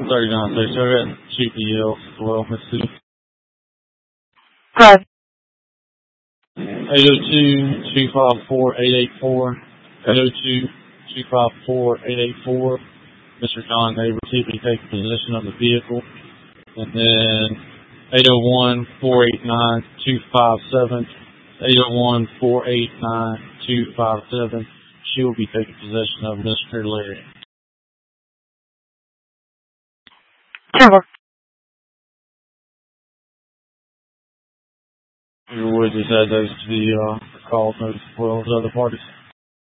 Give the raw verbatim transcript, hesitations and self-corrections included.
thirty-nine, so go ahead and shoot the L as well, Mississippi. Five. eight oh two, two five four, eight eight four. eight oh two, two five four, eight eight four. Mister John Neighbor, see if he takes possession of the vehicle. And then eight oh one, four eight nine, two five seven. eight oh one, four eight nine, two five seven. She will be taking possession of Mister Larry. Cover. We will just add those to the uh, call notice as well as other parties.